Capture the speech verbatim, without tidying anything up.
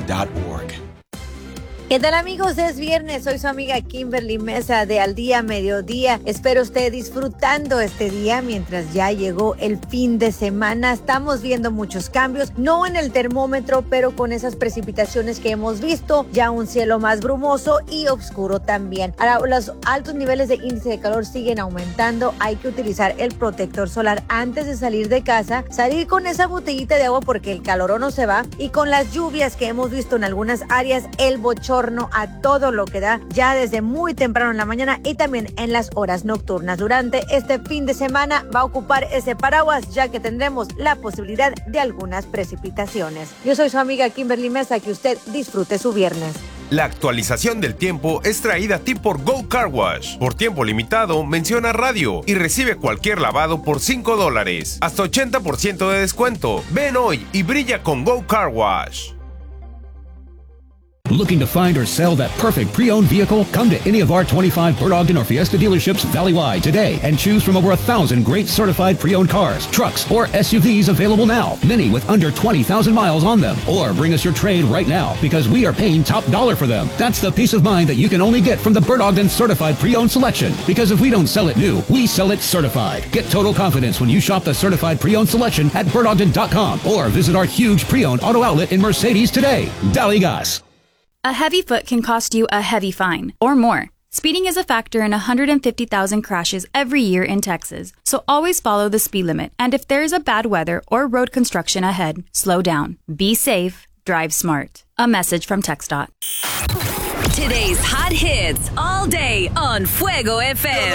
dot org. ¿Qué tal, amigos? Es viernes, soy su amiga Kimberly Mesa de Al Día Mediodía. Espero esté disfrutando este día mientras ya llegó el fin de semana. Estamos viendo muchos cambios, no en el termómetro, pero con esas precipitaciones que hemos visto, ya un cielo más brumoso y oscuro también. Ahora, los altos niveles de índice de calor siguen aumentando. Hay que utilizar el protector solar antes de salir de casa, salir con esa botellita de agua porque el calor no se va, y con las lluvias que hemos visto en algunas áreas, el bochorno a todo lo que da ya desde muy temprano en la mañana y también en las horas nocturnas. Durante este fin de semana va a ocupar ese paraguas, ya que tendremos la posibilidad de algunas precipitaciones. Yo soy su amiga Kimberly Mesa, que usted disfrute su viernes. La actualización del tiempo es traída a ti por Go Car Wash. Por tiempo limitado, menciona radio y recibe cualquier lavado por cinco dólares. Hasta ochenta por ciento de descuento. Ven hoy y brilla con Go Car Wash. Looking to find or sell that perfect pre-owned vehicle? Come to any of our twenty-five Bert Ogden or Fiesta dealerships valley-wide today and choose from over a thousand great certified pre-owned cars, trucks, or S U Vs available now. Many with under twenty thousand miles on them. Or bring us your trade right now because we are paying top dollar for them. That's the peace of mind that you can only get from the Bert Ogden certified pre-owned selection. Because if we don't sell it new, we sell it certified. Get total confidence when you shop the certified pre-owned selection at bert ogden dot com or visit our huge pre-owned auto outlet in Mercedes today. Dali Gas. A heavy foot can cost you a heavy fine, or more. Speeding is a factor in one hundred fifty thousand crashes every year in Texas, so always follow the speed limit. And if there is a bad weather or road construction ahead, slow down. Be safe, drive smart. A message from TxDOT. Today's hot hits all day on Fuego F M.